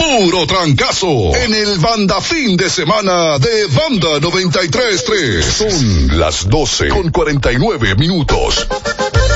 Puro trancazo en el Banda Fin de Semana de Banda 93.3. Son las 12:49.